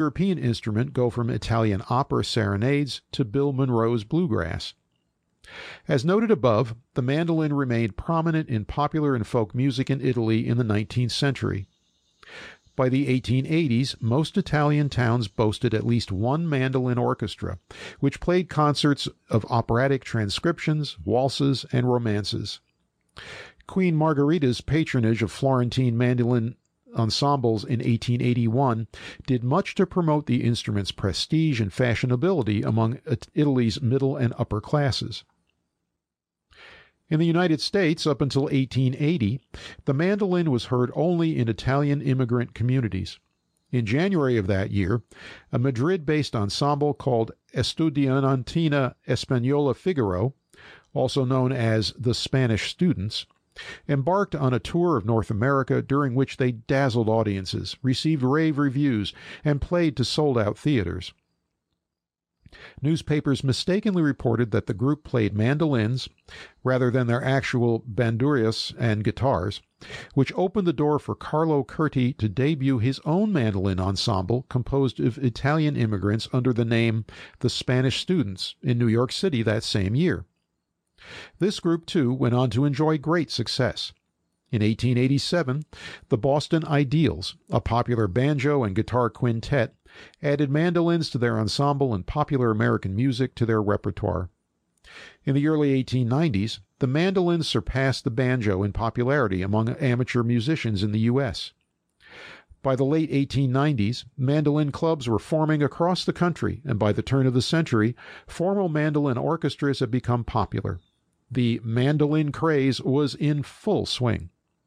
European instrument go from Italian opera serenades to Bill Monroe's bluegrass. As noted above, the mandolin remained prominent in popular and folk music in Italy in the 19th century. By the 1880s, most Italian towns boasted at least one mandolin orchestra, which played concerts of operatic transcriptions, waltzes, and romances. Queen Margherita's patronage of Florentine mandolin ensembles in 1881 did much to promote the instrument's prestige and fashionability among Italy's middle and upper classes. In the United States, up until 1880, the mandolin was heard only in Italian immigrant communities. In January of that year, a Madrid-based ensemble called Estudiantina Española Figaro, also known as the Spanish Students, embarked on a tour of North America during which they dazzled audiences, received rave reviews, and played to sold-out theaters. Newspapers mistakenly reported that the group played mandolins rather than their actual bandurrias and guitars, which opened the door for Carlo Curti to debut his own mandolin ensemble composed of Italian immigrants under the name The Spanish Students in New York City that same year. This group, too, went on to enjoy great success. In 1887, the Boston Ideals, a popular banjo and guitar quintet, added mandolins to their ensemble and popular American music to their repertoire. In the early 1890s, the mandolin surpassed the banjo in popularity among amateur musicians in the U.S. By the late 1890s, mandolin clubs were forming across the country, and by the turn of the century, formal mandolin orchestras had become popular. The mandolin craze was in full swing.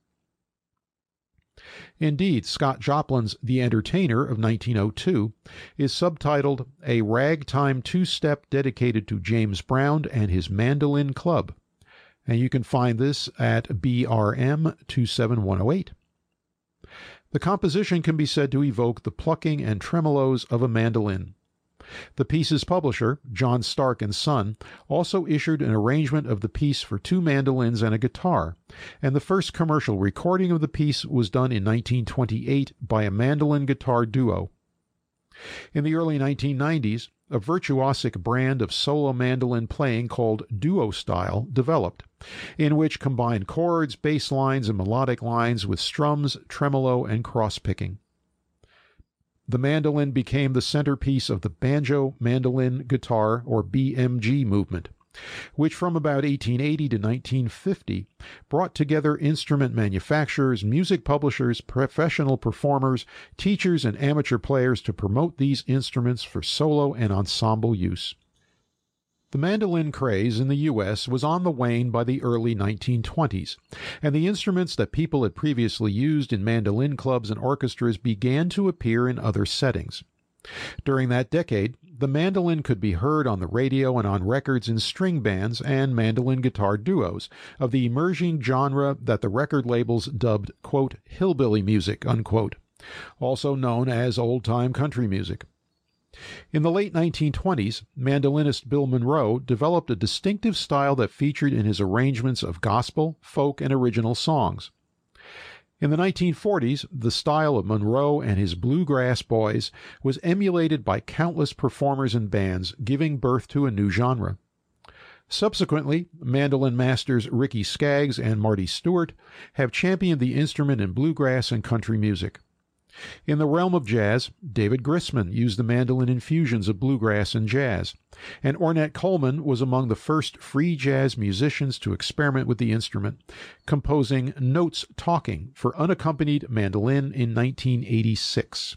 Indeed, Scott Joplin's The Entertainer of 1902 is subtitled A Ragtime Two-Step Dedicated to James Brown and His Mandolin Club, and you can find this at BRM 27108. The composition can be said to evoke the plucking and tremolos of a mandolin. The piece's publisher, John Stark and Son, also issued an arrangement of the piece for two mandolins and a guitar, and the first commercial recording of the piece was done in 1928 by a mandolin-guitar duo. In the early 1990s, a virtuosic brand of solo mandolin playing called duo style developed, in which combined chords, bass lines, and melodic lines with strums, tremolo, and cross-picking. The mandolin became the centerpiece of the banjo, mandolin, guitar, or BMG movement, which from about 1880 to 1950 brought together instrument manufacturers, music publishers, professional performers, teachers, and amateur players to promote these instruments for solo and ensemble use. The mandolin craze in the U.S. was on the wane by the early 1920s, and the instruments that people had previously used in mandolin clubs and orchestras began to appear in other settings. During that decade, the mandolin could be heard on the radio and on records in string bands and mandolin guitar duos of the emerging genre that the record labels dubbed, quote, hillbilly music, unquote, also known as old-time country music. In the late 1920s, mandolinist Bill Monroe developed a distinctive style that featured in his arrangements of gospel, folk, and original songs. In the 1940s, the style of Monroe and his Bluegrass Boys was emulated by countless performers and bands, giving birth to a new genre. Subsequently, mandolin masters Ricky Skaggs and Marty Stewart have championed the instrument in bluegrass and country music. In the realm of jazz, David Grisman used the mandolin in fusions of bluegrass and jazz, and Ornette Coleman was among the first free jazz musicians to experiment with the instrument, composing Notes Talking for unaccompanied mandolin in 1986.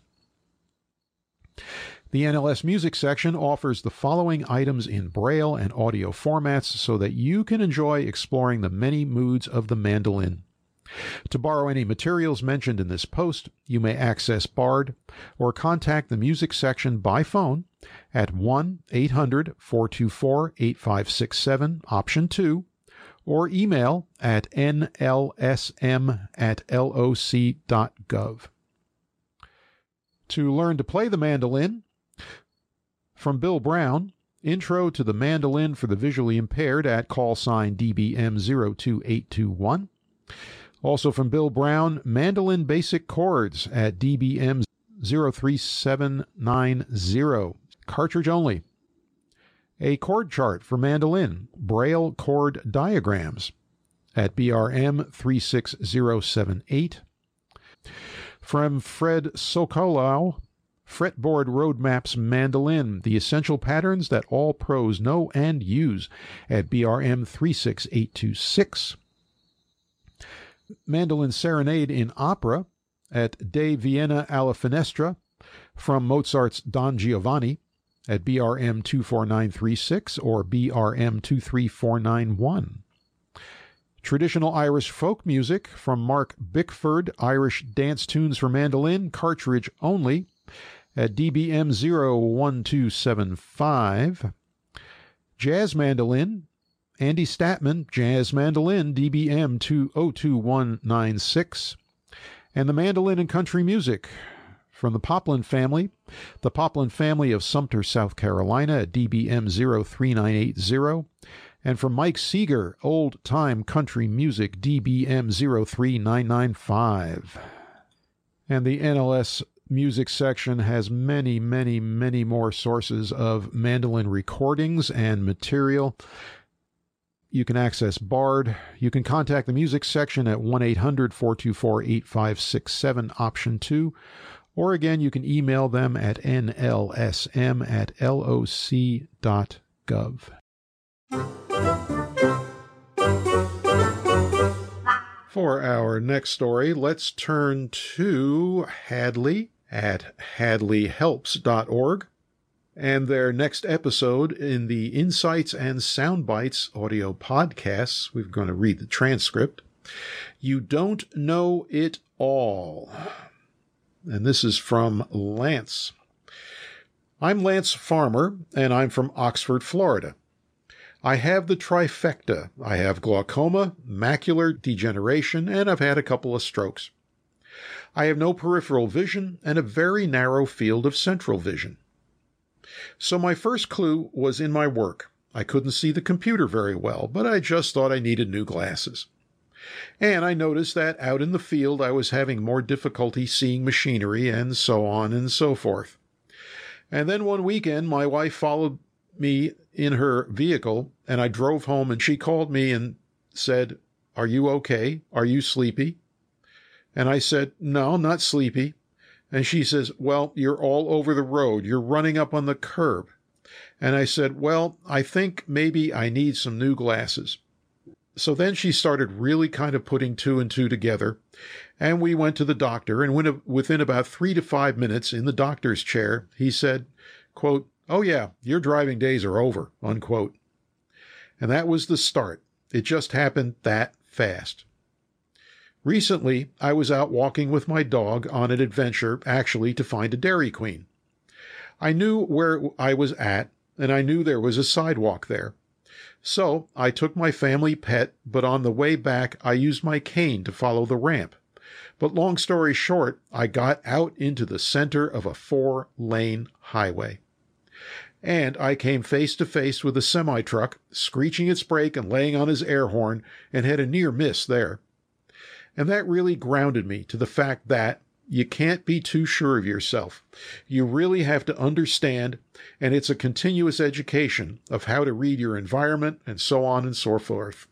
The NLS Music section offers the following items in Braille and audio formats so that you can enjoy exploring the many moods of the mandolin. To borrow any materials mentioned in this post, you may access BARD or contact the music section by phone at 1-800-424-8567, option 2, or email at nlsm@loc.gov. To learn to play the mandolin, from Bill Brown, Intro to the Mandolin for the Visually Impaired at call sign DBM 02821. Also from Bill Brown, Mandolin Basic Chords at DBM 03790. Cartridge only. A chord chart for mandolin, Braille chord diagrams at BRM 36078. From Fred Sokolow, Fretboard Roadmaps Mandolin, the essential patterns that all pros know and use at BRM 36826. Mandolin Serenade in Opera at De Vienna alla Finestra from Mozart's Don Giovanni at BRM 24936 or BRM 23491. Traditional Irish folk music from Mark Bickford, Irish Dance Tunes for Mandolin, cartridge only at DBM 01275. Jazz Mandolin, Andy Statman, Jazz Mandolin, DBM 202196. And the Mandolin and Country Music from the Poplin family of Sumter, South Carolina at DBM 03980. And from Mike Seeger, Old Time Country Music, DBM 03995. And the NLS Music section has many, many, many more sources of mandolin recordings and material. You can access BARD. You can contact the music section at 1-800-424-8567, option 2. Or again, you can email them at nlsm@loc.gov. For our next story, let's turn to Hadley at hadleyhelps.org and their next episode in the Insights and Soundbites audio podcasts. We're going to read the transcript. You Don't Know It All. And this is from Lance. I'm Lance Farmer, and I'm from Oxford, Florida. I have the trifecta. I have glaucoma, macular degeneration, and I've had a couple of strokes. I have no peripheral vision and a very narrow field of central vision. So my first clue was in my work. I couldn't see the computer very well, but I just thought I needed new glasses. And I noticed that out in the field I was having more difficulty seeing machinery and so on and so forth. And then one weekend my wife followed me in her vehicle, and I drove home, and she called me and said, "Are you okay? Are you sleepy?" And I said, "No, not sleepy." And she says, "Well, you're all over the road. You're running up on the curb." And I said, "Well, I think maybe I need some new glasses." So then she started really kind of putting two and two together, and we went to the doctor, and within about 3 to 5 minutes in the doctor's chair, he said, quote, "Oh yeah, your driving days are over," unquote. And that was the start. It just happened that fast. Recently, I was out walking with my dog on an adventure, actually to find a Dairy Queen. I knew where I was at, and I knew there was a sidewalk there. So I took my family pet, but on the way back, I used my cane to follow the ramp. But long story short, I got out into the center of a 4-lane highway. And I came face to face with a semi-truck, screeching its brake and laying on his air horn, and had a near miss there. And that really grounded me to the fact that you can't be too sure of yourself. You really have to understand, and it's a continuous education of how to read your environment and so on and so forth.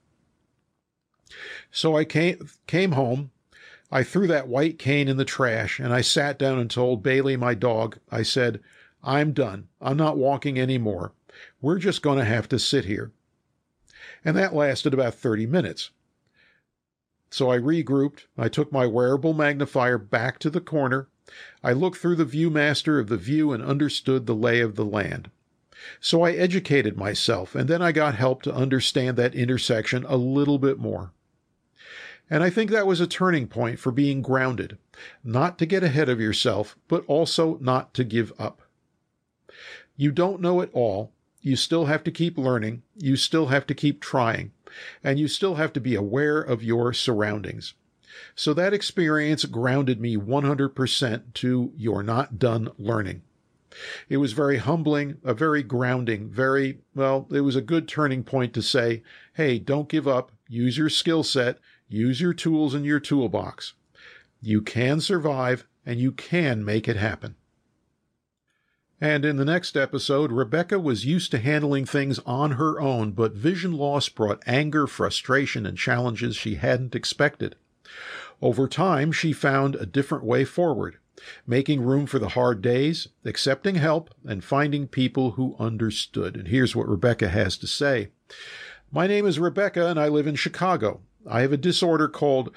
So I came home, I threw that white cane in the trash, and I sat down and told Bailey, my dog, I said, "I'm done. I'm not walking anymore. We're just going to have to sit here." And that lasted about 30 minutes. So I regrouped. I took my wearable magnifier back to the corner. I looked through the Viewmaster of the view and understood the lay of the land. So I educated myself, and then I got help to understand that intersection a little bit more. And I think that was a turning point for being grounded, not to get ahead of yourself, but also not to give up. You don't know it all. You still have to keep learning. You still have to keep trying. And you still have to be aware of your surroundings. So that experience grounded me 100% to you're not done learning. It was very humbling, a very grounding, it was a good turning point to say, hey, don't give up. Use your skill set. Use your tools in your toolbox. You can survive, and you can make it happen. And in the next episode, Rebecca was used to handling things on her own, but vision loss brought anger, frustration, and challenges she hadn't expected. Over time, she found a different way forward, making room for the hard days, accepting help, and finding people who understood. And here's what Rebecca has to say. My name is Rebecca, and I live in Chicago. I have a disorder called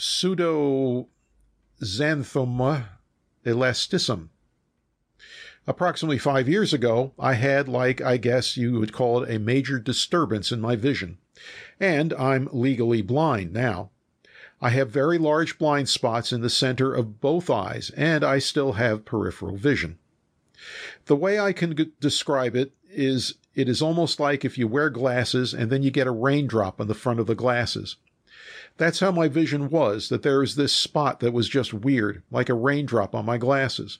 pseudoxanthoma elasticum. Approximately 5 years ago, I had, like I guess you would call it, a major disturbance in my vision. And I'm legally blind now. I have very large blind spots in the center of both eyes, and I still have peripheral vision. The way I can describe it is almost like if you wear glasses and then you get a raindrop on the front of the glasses. That's how my vision was, that there was this spot that was just weird, like a raindrop on my glasses.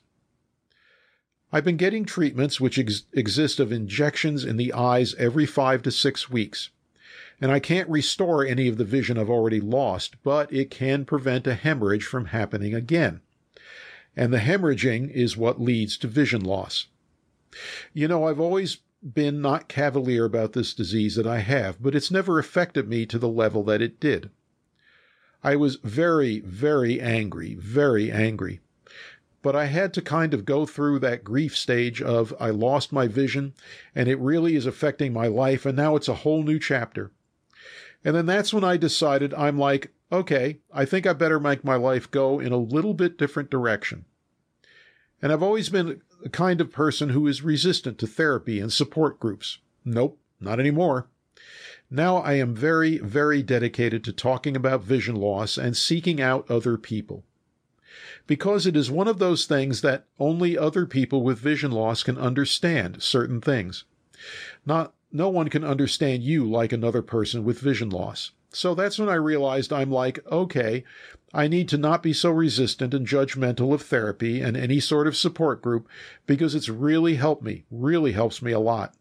I've been getting treatments which exist of injections in the eyes every 5 to 6 weeks. And I can't restore any of the vision I've already lost, but it can prevent a hemorrhage from happening again. And the hemorrhaging is what leads to vision loss. You know, I've always been not cavalier about this disease that I have, but it's never affected me to the level that it did. I was very, very angry, very angry. But I had to kind of go through that grief stage of I lost my vision, and it really is affecting my life, and now it's a whole new chapter. And then that's when I decided, I'm like, okay, I think I better make my life go in a little bit different direction. And I've always been a kind of person who is resistant to therapy and support groups. Nope, not anymore. Now I am very, very dedicated to talking about vision loss and seeking out other people. Because it is one of those things that only other people with vision loss can understand certain things. No one can understand you like another person with vision loss. So that's when I realized I'm like, okay, I need to not be so resistant and judgmental of therapy and any sort of support group because it's really helped me, really helps me a lot.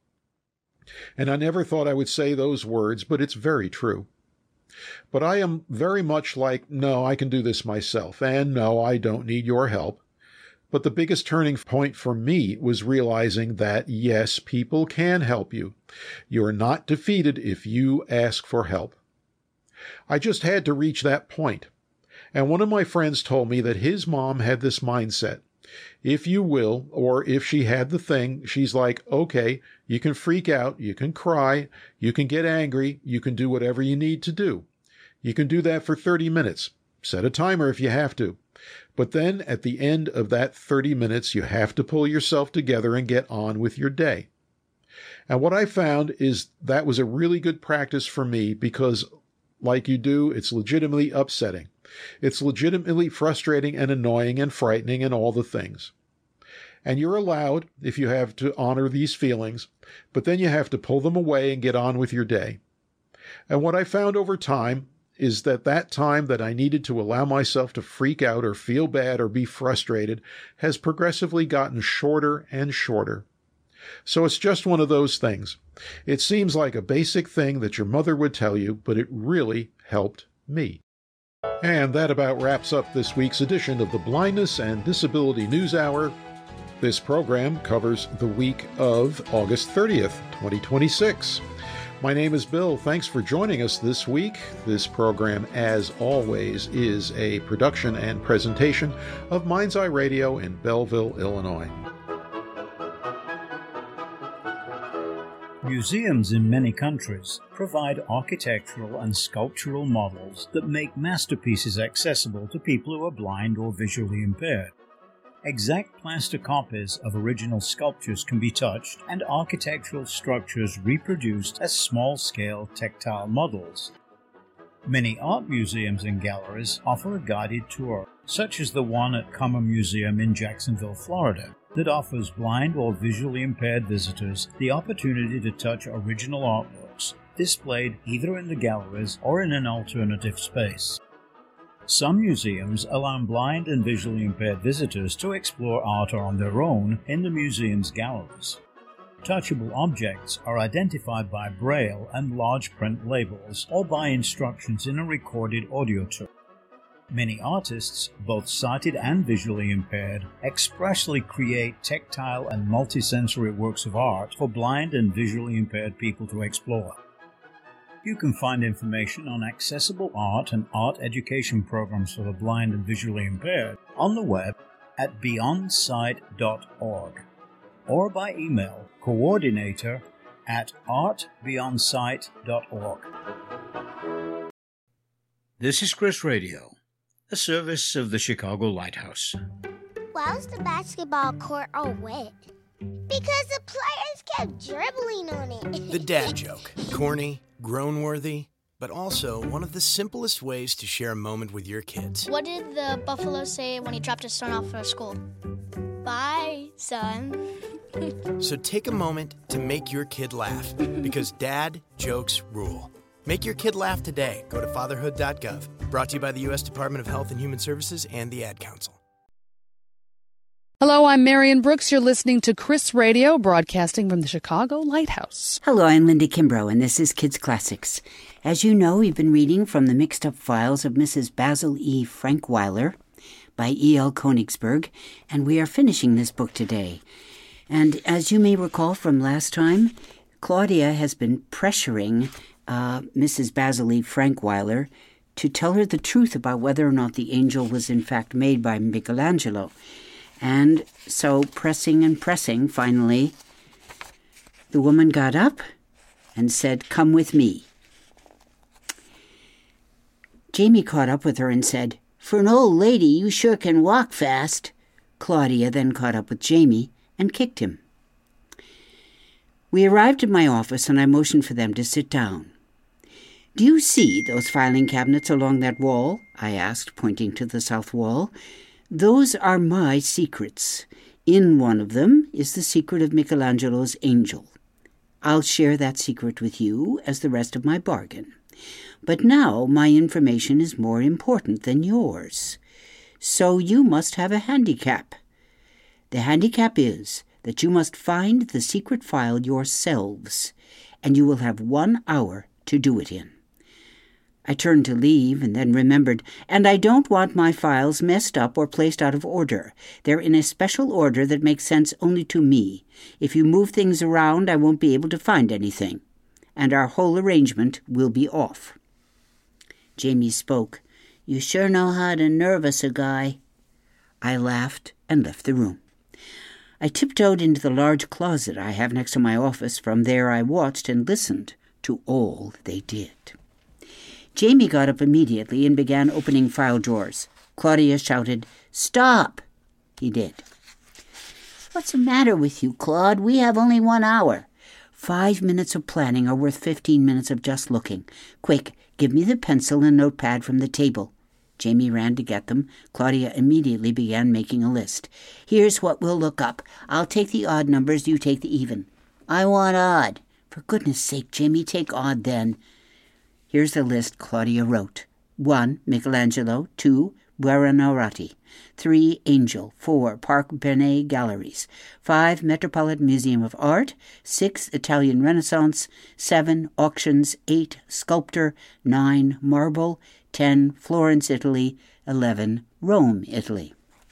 And I never thought I would say those words, but it's very true. But I am very much like, no, I can do this myself, and no, I don't need your help. But the biggest turning point for me was realizing that, yes, people can help you. You are not defeated if you ask for help. I just had to reach that point. And one of my friends told me that his mom had this mindset. If you will, or if she had the thing, she's like, okay, you can freak out, you can cry, you can get angry, you can do whatever you need to do. You can do that for 30 minutes. Set a timer if you have to. But then at the end of that 30 minutes, you have to pull yourself together and get on with your day. And what I found is that was a really good practice for me because, like you do, it's legitimately upsetting. It's legitimately frustrating and annoying and frightening and all the things. And you're allowed, if you have to honor these feelings, but then you have to pull them away and get on with your day. And what I found over time is that time that I needed to allow myself to freak out or feel bad or be frustrated has progressively gotten shorter and shorter. So it's just one of those things. It seems like a basic thing that your mother would tell you, but it really helped me. And that about wraps up this week's edition of the Blindness and Disability News Hour. This program covers the week of August 30th, 2026. My name is Bill. Thanks for joining us this week. This program, as always, is a production and presentation of Mind's Eye Radio in Belleville, Illinois. Museums in many countries provide architectural and sculptural models that make masterpieces accessible to people who are blind or visually impaired. Exact plaster copies of original sculptures can be touched and architectural structures reproduced as small-scale tactile models. Many art museums and galleries offer a guided tour, such as the one at Cummer Museum in Jacksonville, Florida, that offers blind or visually impaired visitors the opportunity to touch original artworks, displayed either in the galleries or in an alternative space. Some museums allow blind and visually impaired visitors to explore art on their own in the museum's galleries. Touchable objects are identified by braille and large print labels or by instructions in a recorded audio tour. Many artists, both sighted and visually impaired, expressly create tactile and multisensory works of art for blind and visually impaired people to explore. You can find information on accessible art and art education programs for the blind and visually impaired on the web at beyondsight.org or by email coordinator@artbeyondsight.org. This is Chris Radio, a service of the Chicago Lighthouse. Why was the basketball court all wet? Because the players kept dribbling on it. The dad joke. Corny, groan-worthy, but also one of the simplest ways to share a moment with your kids. What did the buffalo say when he dropped his son off for school? Bye, son. So take a moment to make your kid laugh, because dad jokes rule. Make your kid laugh today. Go to fatherhood.gov. Brought to you by the U.S. Department of Health and Human Services and the Ad Council. Hello, I'm Marion Brooks. You're listening to Chris Radio, broadcasting from the Chicago Lighthouse. Hello, I'm Linda Kimbrough, and this is Kids Classics. As you know, we've been reading from the Mixed Up Files of Mrs. Basil E. Frankweiler by E.L. Konigsberg, and we are finishing this book today. And as you may recall from last time, Claudia has been pressuring Mrs. Basil E. Frankweiler to tell her the truth about whether or not the angel was in fact made by Michelangelo. And so, pressing and pressing, finally, the woman got up and said, "Come with me." Jamie caught up with her and said, "For an old lady, you sure can walk fast." Claudia then caught up with Jamie and kicked him. We arrived at my office, and I motioned for them to sit down. "Do you see those filing cabinets along that wall?" I asked, pointing to the south wall. "Those are my secrets. In one of them is the secret of Michelangelo's angel. I'll share that secret with you as the rest of my bargain. But now my information is more important than yours. So you must have a handicap. The handicap is that you must find the secret file yourselves, and you will have 1 hour to do it in." I turned to leave and then remembered, "And I don't want my files messed up or placed out of order. They're in a special order that makes sense only to me. If you move things around, I won't be able to find anything, and our whole arrangement will be off." Jamie spoke. "You sure know how to nervous a guy." I laughed and left the room. I tiptoed into the large closet I have next to my office. From there I watched and listened to all they did. Jamie got up immediately and began opening file drawers. Claudia shouted, "Stop!" He did. "What's the matter with you, Claude? We have only 1 hour. 5 minutes of planning are worth 15 minutes of just looking. Quick, give me the pencil and notepad from the table." Jamie ran to get them. Claudia immediately began making a list. "Here's what we'll look up. I'll take the odd numbers, you take the even." "I want odd." "For goodness sake, Jamie, take odd then." Here's the list Claudia wrote. 1. Michelangelo. 2. Buonarroti. 3. Angel. 4. Park Bernet Galleries. 5. Metropolitan Museum of Art. 6. Italian Renaissance. 7. Auctions. 8. Sculptor. 9. Marble. 10. Florence, Italy. 11. Rome, Italy.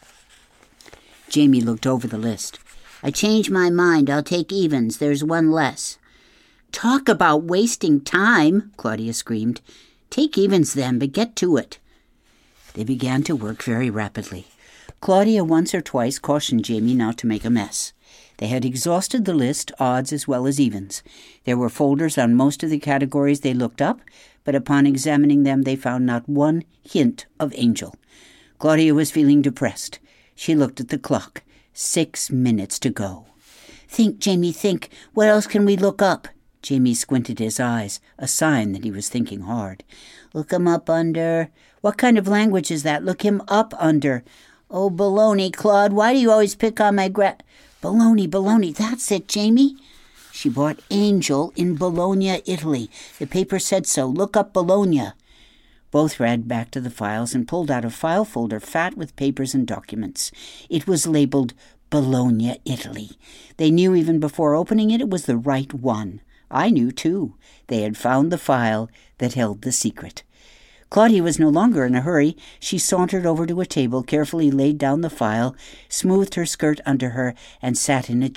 Jamie looked over the list. "I changed my mind. I'll take evens. There's one less." "Talk about wasting time," Claudia screamed. "Take evens then, but get to it." They began to work very rapidly. Claudia once or twice cautioned Jamie not to make a mess. They had exhausted the list, odds as well as evens. There were folders on most of the categories they looked up, but upon examining them they found not one hint of angel. Claudia was feeling depressed. She looked at the clock. 6 minutes to go. "Think, Jamie, think. What else can we look up?" Jamie squinted his eyes, a sign that he was thinking hard. "Look him up under—" "What kind of language is that? Look him up under—" "Oh, baloney, Claude, why do you always pick on my Baloney, that's it, Jamie." She bought Angel in Bologna, Italy. The paper said so. Look up Bologna. Both ran back to the files and pulled out a file folder fat with papers and documents. It was labeled Bologna, Italy. They knew even before opening it was the right one. I knew, too. They had found the file that held the secret. Claudia was no longer in a hurry. She sauntered over to a table, carefully laid down the file, smoothed her skirt under her, and sat in a